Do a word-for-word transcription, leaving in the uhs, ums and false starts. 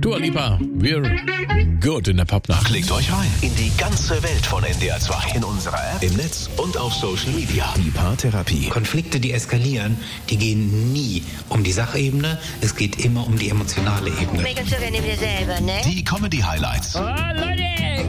Dua Lipa, we're good in der Popnacht. Klickt euch rein in die ganze Welt von N D R zwei. In unserer App, im Netz und auf Social Media. Die Paartherapie. Konflikte, die eskalieren, die gehen nie um die Sachebene. Es geht immer um die emotionale Ebene. Megan Zürcher neben dir selber, ne? Die Comedy-Highlights. Oh, Leute!